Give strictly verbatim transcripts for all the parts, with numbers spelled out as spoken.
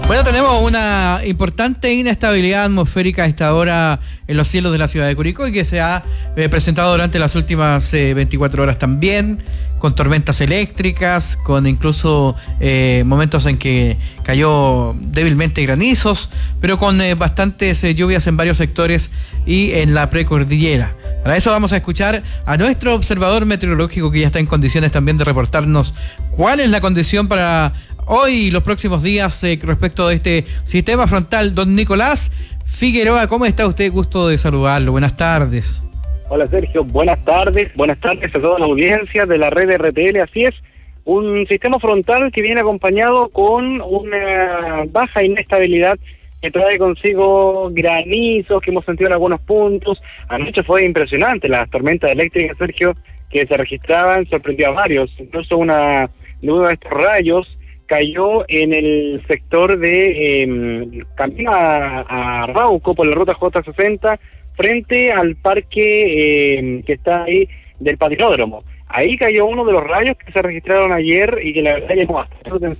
Bueno, tenemos una importante inestabilidad atmosférica a esta hora en los cielos de la ciudad de Curicó y que se ha eh, presentado durante las últimas eh, veinticuatro horas también, con tormentas eléctricas, con incluso eh, momentos en que cayó débilmente granizos, pero con eh, bastantes eh, lluvias en varios sectores y en la precordillera. Para eso vamos a escuchar a nuestro observador meteorológico que ya está en condiciones también de reportarnos cuál es la condición para hoy y los próximos días eh, respecto de este sistema frontal. Don Nicolás Figueroa, ¿cómo está usted? Gusto de saludarlo. Buenas tardes. Hola Sergio, buenas tardes. Buenas tardes a toda la audiencia de la red R T L. Así es, un sistema frontal que viene acompañado con una baja inestabilidad que trae consigo granizos que hemos sentido en algunos puntos. Anoche fue impresionante las tormentas eléctricas, Sergio, que se registraban, sorprendió a varios. Incluso una uno de estos rayos cayó en el sector de eh, camino a, a Rauco por la ruta J sesenta frente al parque eh, que está ahí del patinódromo. Ahí cayó uno de los rayos que se registraron ayer y que la verdad llamó bastante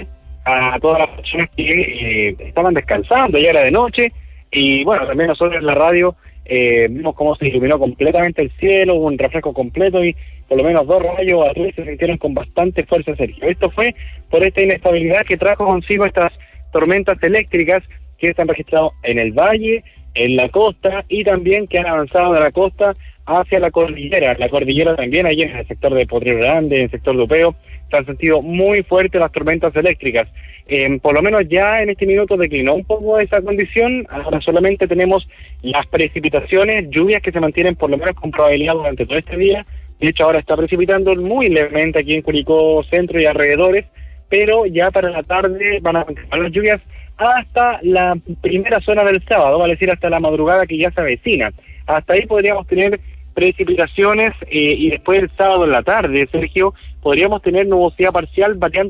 a todas las personas que eh, estaban descansando, ya era de noche, y bueno, también nosotros en la radio eh, vimos cómo se iluminó completamente el cielo, hubo un refresco completo y por lo menos dos rayos a tres se sintieron con bastante fuerza, Sergio. Esto fue por esta inestabilidad que trajo consigo estas tormentas eléctricas que se han registrado en el valle, en la costa y también que han avanzado de la costa hacia la cordillera. La cordillera también, allí en el sector de Potrero Grande, en el sector de Upeo, se han sentido muy fuertes las tormentas eléctricas. Eh, por lo menos ya en este minuto declinó un poco esa condición. Ahora solamente tenemos las precipitaciones, lluvias que se mantienen por lo menos con probabilidad durante todo este día. De hecho, ahora está precipitando muy levemente aquí en Curicó Centro y alrededores, pero ya para la tarde van a continuar las lluvias hasta la primera zona del sábado, vale decir hasta la madrugada que ya se avecina. Hasta ahí podríamos tener precipitaciones eh, y después el sábado en la tarde, Sergio, podríamos tener nubosidad parcial variando